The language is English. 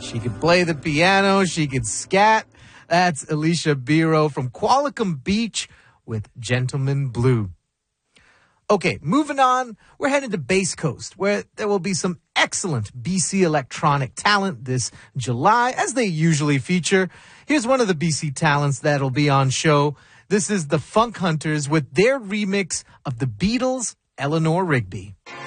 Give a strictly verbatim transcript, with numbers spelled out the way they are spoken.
She could play the piano. She could scat. That's Alicia Biro from Qualicum Beach with Gentleman Blue. Okay, moving on. We're headed to Bass Coast, where there will be some excellent B C electronic talent this July, as they usually feature. Here's one of the B C talents that'll be on show. This is the Funk Hunters with their remix of the Beatles' Eleanor Rigby.